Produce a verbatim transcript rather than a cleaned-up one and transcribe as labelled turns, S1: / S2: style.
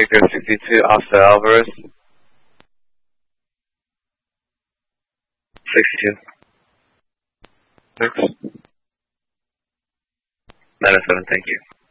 S1: speaker sixty-two, Officer Alvarez. sixty-two. six. nine oh seven, thank you.